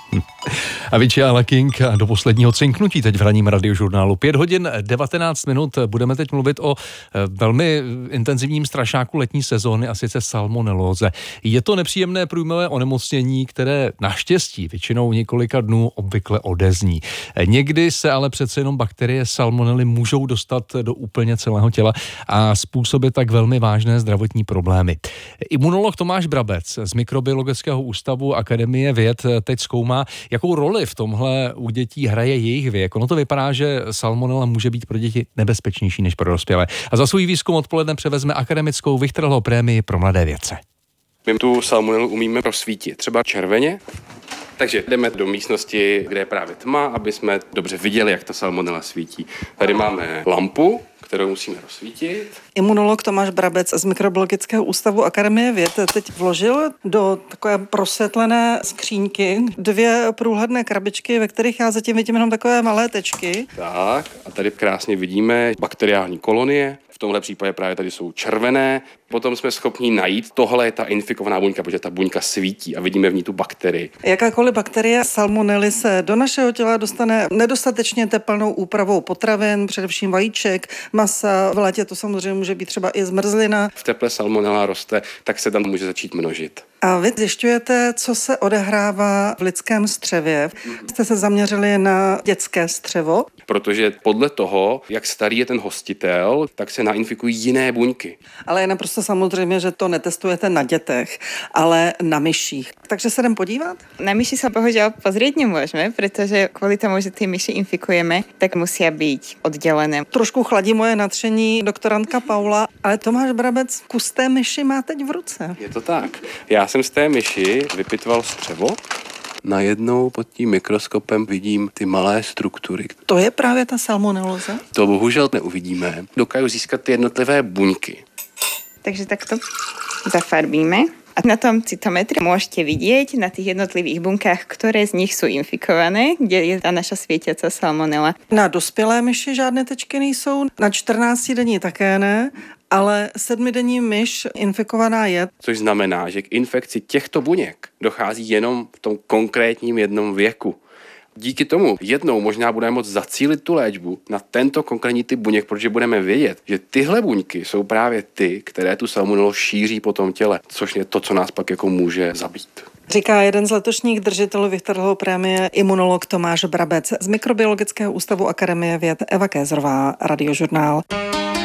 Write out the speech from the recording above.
Avicii a King do posledního cinknutí teď v ranním radiožurnálu. 5 hodin 19 minut. Budeme teď mluvit o velmi intenzivním strašáku letní sezóny, a sice salmonelóze. Je to nepříjemné průjmové onemocnění, které naštěstí většinou několika dnů obvykle odezní. Někdy se ale přece jenom bakterie salmonely můžou dostat do úplně celého těla a způsobit tak velmi vážné zdravotní problémy. Imunolog Tomáš Brabec z Mikrobiologického ústavu Akademie věd teď zkoumá, jakou roli v tomhle u dětí hraje jejich věk. Ono to vypadá, že salmonela může být pro děti nebezpečnější než pro dospělé. A za svůj výzkum odpoledne převezme akademickou Victorlovou prémii pro mladé vědce. My tu salmonelu umíme prosvítit, třeba červeně. Takže jdeme do místnosti, kde je právě tma, aby jsme dobře viděli, jak ta salmonela svítí. Tady máme lampu, kterou musíme rozsvítit. Imunolog Tomáš Brabec z Mikrobiologického ústavu Akademie věd teď vložil do takové prosvětlené skříňky 2 průhledné krabičky, ve kterých já zatím vidím jenom takové malé tečky. Tak, a tady krásně vidíme bakteriální kolonie. V tomhle případě právě tady jsou červené. Potom jsme schopni najít, tohle je ta infikovaná buňka, protože ta buňka svítí a vidíme v ní tu bakterii. Jakákoliv bakterie salmonely se do našeho těla dostane nedostatečně teplnou úpravou potravin, především vajíček, masa. V létě to samozřejmě může být třeba i zmrzlina. V teple salmonela roste, tak se tam může začít množit. A vy zjišťujete, co se odehrává v lidském střevě. Jste se zaměřili na dětské střevo? Protože podle toho, jak starý je ten hostitel, tak se nainfikují jiné buňky. Ale je naprosto samozřejmě, že to netestujete na dětech, ale na myších. Takže se jdem podívat? Na myši sa bohužiaľ pozrieť nemôžeme, pretože kvôli tomu, že tie myši infikujeme, tak musia byť oddelené. Trošku chladí moje nadšení doktorantka Paula, ale Tomáš Brabec kus té myši má teď v ruce. Je to tak. Já jsem z té myši vypitval střevo. Najednou pod tím mikroskopem vidím ty malé struktury. To je právě ta salmonelóza? To bohužel neuvidíme. Dokážu získat ty jednotlivé buňky. Takže takto zafarbíme. A na tom cytometri môžete vidieť na tých jednotlivých bunkách, ktoré z nich sú infikované, kde je ta naša svietiaca salmonela. Na dospělé myši žádné tečky nejsou, na 14denní také ne, ale 7denní myš infikovaná je. Což znamená, že k infekci těchto buněk dochází jenom v tom konkrétním jednom věku. Díky tomu jednou možná budeme moct zacílit tu léčbu na tento konkrétní typ buněk, protože budeme vědět, že tyhle buňky jsou právě ty, které tu salmonelu šíří po tom těle, což je to, co nás pak jako může zabít. Říká jeden z letošních držitelů Victorlovy prémie imunolog Tomáš Brabec z Mikrobiologického ústavu Akademie věd Eva Kézrová, Radiožurnál.